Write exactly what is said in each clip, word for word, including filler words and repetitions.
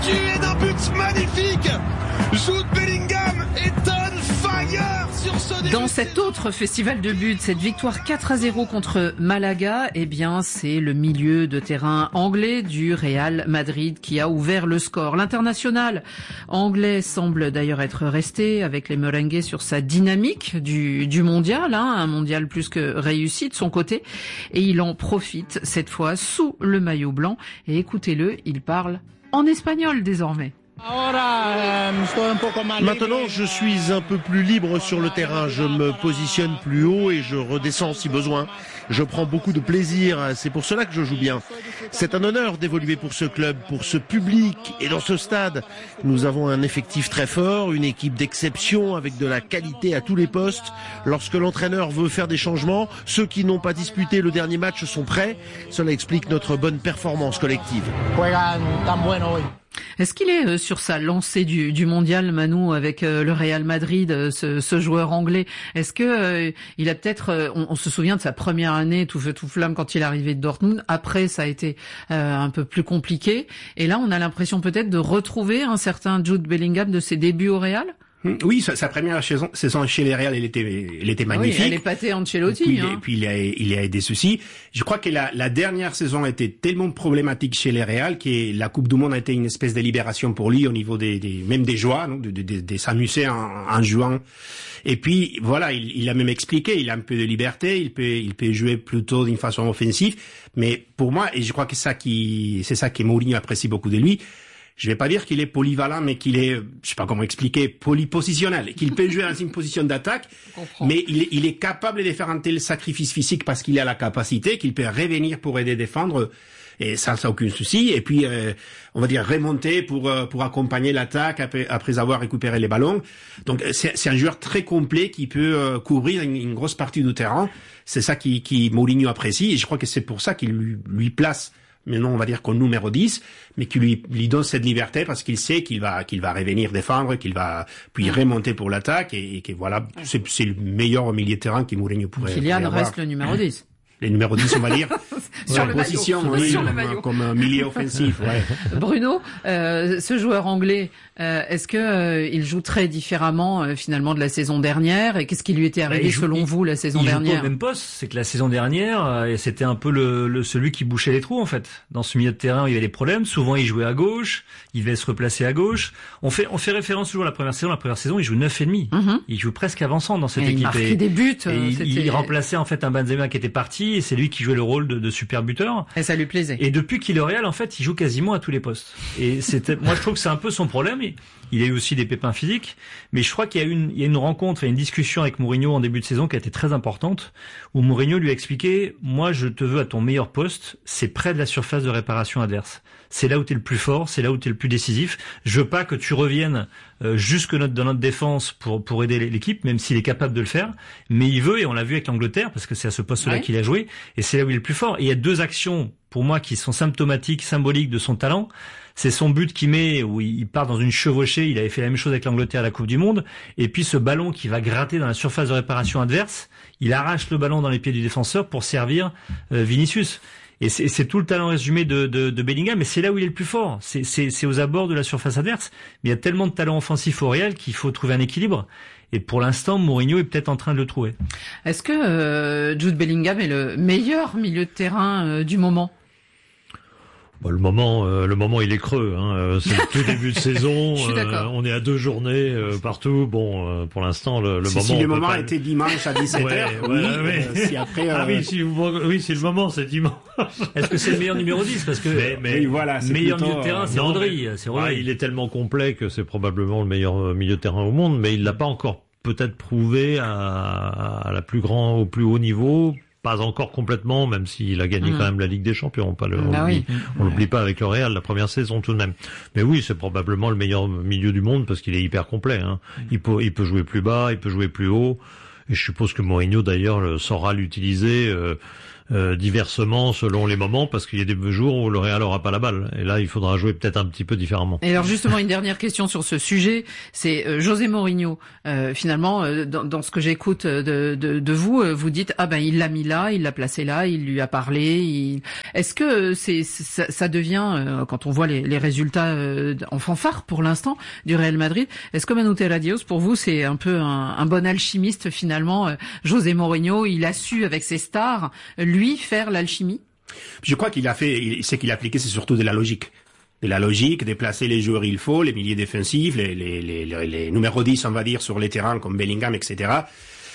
ponctué d'un but magnifique. Jude Bellingham est on fire sur ce début. Dans cet autre festival de buts, cette victoire quatre à zéro contre Malaga, eh bien, c'est le milieu de terrain anglais du Real Madrid qui a ouvert le score. L'international anglais semble d'ailleurs être resté avec les merengues sur sa dynamique du, du mondial, hein, un mondial plus que réussi de son côté, et il en profite cette fois sous le maillot blanc. Et écoutez-le, il parle en espagnol désormais. Maintenant, je suis un peu plus libre sur le terrain. Je me positionne plus haut et je redescends si besoin. Je prends beaucoup de plaisir. C'est pour cela que je joue bien. C'est un honneur d'évoluer pour ce club, pour ce public et dans ce stade. Nous avons un effectif très fort, une équipe d'exception avec de la qualité à tous les postes. Lorsque l'entraîneur veut faire des changements, ceux qui n'ont pas disputé le dernier match sont prêts. Cela explique notre bonne performance collective. Est-ce qu'il est sur sa lancée du, du mondial, Manu, avec le Real Madrid, ce, ce joueur anglais? Est-ce que euh, il a peut-être, on, on se souvient de sa première année tout feu tout flamme quand il est arrivé de Dortmund. Après, ça a été euh, un peu plus compliqué. Et là, on a l'impression peut-être de retrouver un certain Jude Bellingham de ses débuts au Real. Oui, sa, sa première saison, saison chez les Real, elle était, elle était magnifique. Oui, elle est pâtée Ancelotti. Et puis, hein. et puis il a, il a des soucis. Je crois que la, la dernière saison était tellement problématique chez les Real que la Coupe du Monde a été une espèce de libération pour lui au niveau des, des même des joies, non, de, de, de, de s'amuser en, en jouant. Et puis voilà, il, il a même expliqué, il a un peu de liberté, il peut, il peut jouer plutôt d'une façon offensive. Mais pour moi, et je crois que ça qui, c'est ça que Mourinho apprécie beaucoup de lui. Je vais pas dire qu'il est polyvalent, mais qu'il est, je sais pas comment expliquer, polypositionnel, qu'il peut jouer dans une position d'attaque, mais il est, il est capable de faire un tel sacrifice physique parce qu'il a la capacité, qu'il peut revenir pour aider à défendre, et ça, ça aucun souci. Et puis, euh, on va dire remonter pour euh, pour accompagner l'attaque après, après avoir récupéré les ballons. Donc, c'est, c'est un joueur très complet qui peut euh, couvrir une, une grosse partie du terrain. C'est ça qui, qui Mourinho apprécie, et je crois que c'est pour ça qu'il lui, lui place. Maintenant, on va dire qu'au numéro dix, mais qui lui, lui donne cette liberté parce qu'il sait qu'il va, qu'il va revenir défendre, qu'il va puis remonter pour l'attaque et, et que voilà, c'est, c'est le meilleur milieu de terrain qui Mourinho pourrait, pourrait Kylian avoir. reste le numéro dix. Les numéros dix, on va dire. Sur la le position, maillot. oui, Sur le comme, maillot. comme un milieu offensif, ouais. Bruno, euh, ce joueur anglais, euh, est-ce que euh, il joue très différemment euh, finalement de la saison dernière, et qu'est-ce qui lui était arrivé joue, selon il, vous la saison il dernière? joue pas au même poste, c'est que la saison dernière, euh, c'était un peu le, le celui qui bouchait les trous en fait. Dans ce milieu de terrain, il y avait des problèmes. Souvent, il jouait à gauche, il devait se replacer à gauche. On fait on fait référence toujours à la première saison. La première saison, il joue neuf et demi. Mm-hmm. Il joue presque avançant dans cette et équipe. Il marquait des buts. Et il, c'était... il remplaçait en fait un Benzema qui était parti, et c'est lui qui jouait le rôle de, de super buteur. Et ça lui plaisait. Et depuis qu'il est au Real, en fait, il joue quasiment à tous les postes. Et c'était, moi, je trouve que c'est un peu son problème. Il a eu aussi des pépins physiques, mais je crois qu'il y a une, il y a une rencontre, il y a une discussion avec Mourinho en début de saison qui a été très importante, où Mourinho lui a expliqué, moi, je te veux à ton meilleur poste, c'est près de la surface de réparation adverse. C'est là où tu es le plus fort, c'est là où tu es le plus décisif. Je veux pas que tu reviennes euh, jusque notre, dans notre défense pour pour aider l'équipe, même s'il est capable de le faire. Mais il veut, et on l'a vu avec l'Angleterre, parce que c'est à ce poste-là ouais. qu'il a joué, et c'est là où il est le plus fort. Et il y a deux actions, pour moi, qui sont symptomatiques, symboliques de son talent. C'est son but qu'il met, où il part dans une chevauchée, il avait fait la même chose avec l'Angleterre à la Coupe du Monde, et puis ce ballon qui va gratter dans la surface de réparation adverse, il arrache le ballon dans les pieds du défenseur pour servir euh, Vinicius. Et c'est, c'est tout le talent résumé de, de, de Bellingham, mais c'est là où il est le plus fort. C'est, c'est, c'est aux abords de la surface adverse. Mais il y a tellement de talent offensif au Real qu'il faut trouver un équilibre. Et pour l'instant, Mourinho est peut-être en train de le trouver. Est-ce que euh, Jude Bellingham est le meilleur milieu de terrain euh, du moment ? Bon, le moment, euh, le moment, il est creux. Hein. C'est le tout début de saison. euh, on est à deux journées euh, partout. Bon, euh, pour l'instant, le, le si, moment. Si le moment pas... était dimanche à dix-sept heures, ouais, oui. Ouais, ouais. Euh, si après, euh... Ah oui, si, oui, si le moment c'est dimanche. Est-ce que c'est le meilleur numéro dix? Parce que mais, mais oui, voilà, le meilleur plutôt, milieu de terrain, c'est non, Rodri. C'est Rodri. Ouais, il est tellement complet que c'est probablement le meilleur milieu de terrain au monde, mais il l'a pas encore peut-être prouvé à, à la plus grand, au plus haut niveau. Pas encore complètement, même s'il a gagné mmh. quand même la Ligue des Champions. Pas le, bah on oui. on l'oublie pas avec le Real, la première saison tout de même. Mais oui, c'est probablement le meilleur milieu du monde parce qu'il est hyper complet. Hein. Mmh. Il peut, il peut jouer plus bas, il peut jouer plus haut. Et je suppose que Mourinho d'ailleurs le, saura l'utiliser. Euh, euh, diversement selon les moments, parce qu'il y a des jours où le Real aura pas la balle. Et là, il faudra jouer peut-être un petit peu différemment. Et alors justement, une dernière question sur ce sujet, c'est euh, José Mourinho. Euh, finalement, euh, dans, dans ce que j'écoute de, de, de vous, euh, vous dites ah ben il l'a mis là, il l'a placé là, il lui a parlé. Il... Est-ce que c'est ça, ça devient euh, quand on voit les, les résultats euh, en fanfare pour l'instant du Real Madrid, est-ce que Manu Terradios pour vous c'est un peu un, un bon alchimiste finalement? euh, José Mourinho, il a su avec ses stars lui faire l'alchimie. Je crois qu'il a fait, il, ce qu'il a appliqué, c'est surtout de la logique. De la logique, déplacer les joueurs il faut, les milieux défensifs, les, les, les, les, les numéros dix, on va dire, sur les terrains comme Bellingham, et cetera.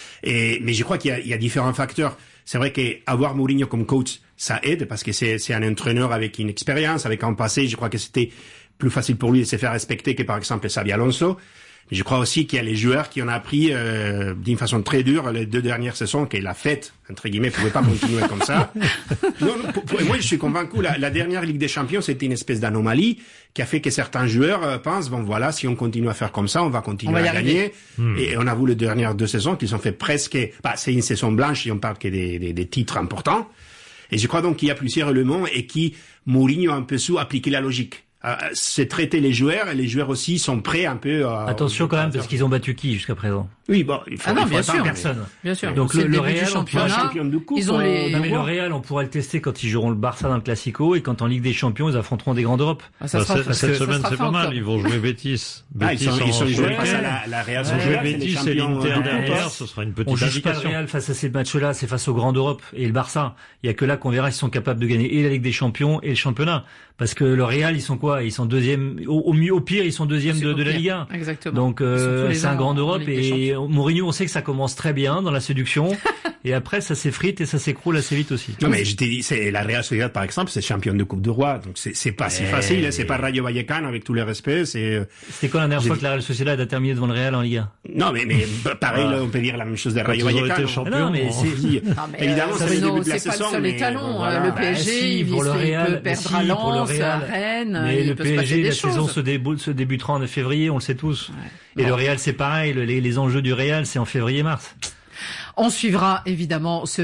Et, mais je crois qu'il y a, il y a différents facteurs. C'est vrai qu'avoir Mourinho comme coach, ça aide parce que c'est, c'est un entraîneur avec une expérience, avec un passé. Je crois que c'était plus facile pour lui de se faire respecter que par exemple Xabi Alonso. Mais je crois aussi qu'il y a les joueurs qui en ont appris euh, d'une façon très dure les deux dernières saisons, que la fête, entre guillemets, ne pouvait pas continuer comme ça. Non, non, pour, pour, moi, je suis convaincu, la, la dernière Ligue des Champions, c'était une espèce d'anomalie qui a fait que certains joueurs euh, pensent, bon voilà, si on continue à faire comme ça, on va continuer on va à gagner. Mmh. Et on a vu les dernières deux saisons qu'ils ont fait presque... Bah, c'est une saison blanche si on parle que des, des, des titres importants. Et je crois donc qu'il y a plusieurs éléments et qui, Mourinho a un peu su appliquer la logique. Euh, c'est traiter les joueurs et les joueurs aussi sont prêts un peu à... Attention quand même parce qu'ils ont battu qui jusqu'à présent? Oui, bon, il faut, ah non, il faut bien sûr, personne. Bien sûr. Donc le, le, le Real, champion de coupe, ils ont les. Non mais le Real, on pourrait le tester quand ils joueront le Barça dans le Classico et quand en Ligue des Champions ils affronteront des grands d'Europe. Ah, ça bah, sera, cette cette semaine c'est pas mal. Octobre. Ils vont jouer Betis. Ah, Betis ils sont, ils sont joués face à la, la Real. Ils vont jouer Betis et l'Inter derrière. Ce sera une petite on juge pas le Real face à ces matchs-là, c'est face aux grands d'Europe et le Barça. Il y a que là qu'on verra s'ils sont capables de gagner et la Ligue des Champions et le championnat. Parce que le Real, ils sont quoi? Ils sont deuxième, au, au mieux, au pire, ils sont deuxième de, de la Ligue un. Exactement. Donc euh, c'est un grand d'Europe et Mourinho, on sait que ça commence très bien dans la séduction et après ça s'effrite et ça s'écroule assez vite aussi. Non mais je t'ai dit, c'est la Real Sociedad par exemple, c'est championne de Coupe de Roi, donc c'est c'est pas si facile, hein, c'est pas Rayo Vallecano avec tous les respects, c'est. C'était quand la dernière fois que la Real Sociedad a terminé devant le Real en Ligue un? Non mais mais pareil, là, on peut dire la même chose de Rayo Vallecano. Non mais c'est évidemment ça, c'est le début de la c'est saison. pas le seul étalon, voilà. le P S G, bah, si, il, pour le Real, il peut perdre si, à Lens, à Rennes, mais il le peut P S G, la saison choses. se, déboule, se débutera en février, on le sait tous. Ouais. Et bon. Le Real, c'est pareil, le, les, les enjeux du Real, c'est en février-mars. On suivra évidemment ce,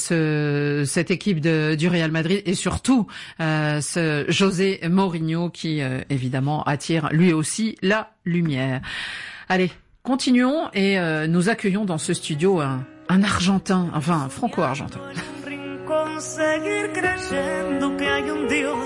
ce, cette équipe de, du Real Madrid et surtout euh, ce José Mourinho qui euh, évidemment attire lui aussi la lumière. Allez, continuons et euh, nous accueillons dans ce studio un, un Argentin, enfin un Franco-Argentin.